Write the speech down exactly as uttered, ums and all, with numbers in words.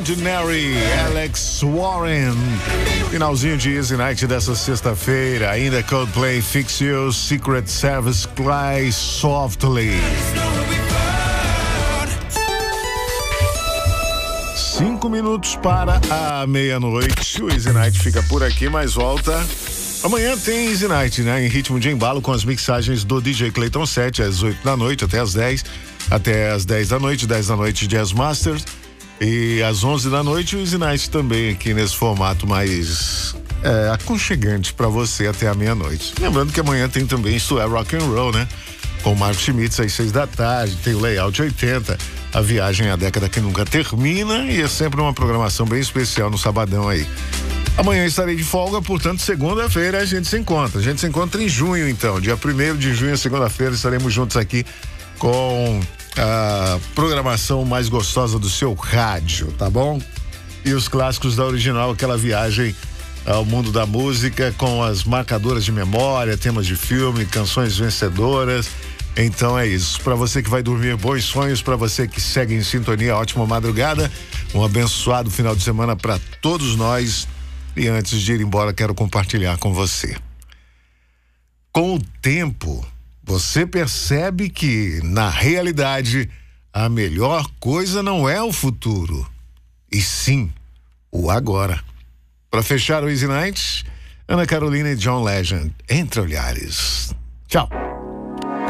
Ordinary, Alex Warren. Finalzinho de Easy Night dessa sexta-feira. Ainda Coldplay, Fix You, Secret Service, Cry Softly. Cinco minutos para a meia-noite. O Easy Night fica por aqui, mas volta. Amanhã tem Easy Night, né? Em ritmo de embalo com as mixagens do D J Clayton sete, às oito da noite até às dez. Até às dez da noite, dez da noite Jazz Masters. E às onze da noite o Easy Night também aqui nesse formato mais é, aconchegante para você até a meia-noite. Lembrando que amanhã tem também Isto é Rock and Roll, né? Com o Marco Schmitz às seis da tarde, tem o Layout oitenta, a viagem à década que nunca termina, e é sempre uma programação bem especial no sabadão aí. Amanhã estarei de folga, portanto, segunda-feira a gente se encontra. A gente se encontra em junho, então. Dia primeiro de junho, segunda-feira, estaremos juntos aqui com a programação mais gostosa do seu rádio, tá bom? E os clássicos da original, aquela viagem ao mundo da música com as marcadoras de memória, temas de filme, canções vencedoras. Então é isso. Para você que vai dormir, bons sonhos. Para você que segue em sintonia, ótima madrugada. Um abençoado final de semana para todos nós. E antes de ir embora, quero compartilhar com você. Com o tempo, você percebe que, na realidade, a melhor coisa não é o futuro, e sim o agora. Para fechar o Easy Night, Ana Carolina e John Legend, Entre Olhares. Tchau.